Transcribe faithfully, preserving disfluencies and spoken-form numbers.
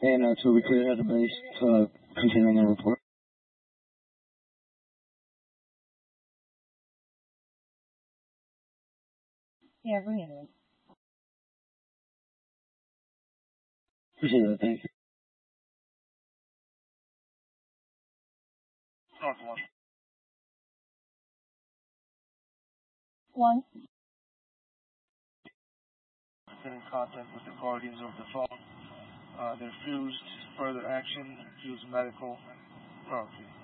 And uh, to be clear at the base to uh, continue on the report. Yeah, bring it in. Appreciate that, thank you. North one. One. Been in contact with the guardians over the phone. Uh, they refused further action, refused medical. Oh, okay.